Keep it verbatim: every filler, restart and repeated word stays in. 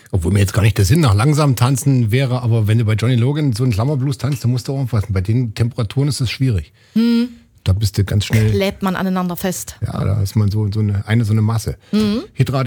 Obwohl mir jetzt gar nicht der Sinn nach langsam tanzen wäre, aber wenn du bei Johnny Logan so einen Klammerblues tanzt, dann musst du aufpassen. Bei den Temperaturen ist es schwierig. Hm. Da bist du ganz schnell. Klebt man aneinander fest. Ja, da ist man so, so eine, eine so eine Masse. Mhm. Hitradio